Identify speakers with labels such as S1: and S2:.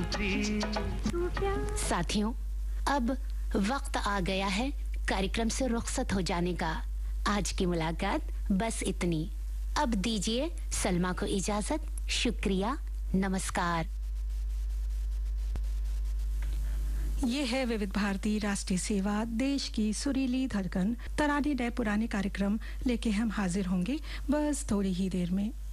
S1: साथियों, अब वक्त आ गया है कार्यक्रम से रुखसत हो जाने का। आज की मुलाकात बस इतनी। अब दीजिए सलमा को इजाजत। शुक्रिया, नमस्कार।
S2: ये है विविध भारती राष्ट्रीय सेवा, देश की सुरीली धड़कन। तराने नए पुराने कार्यक्रम लेके हम हाजिर होंगे बस थोड़ी ही देर में।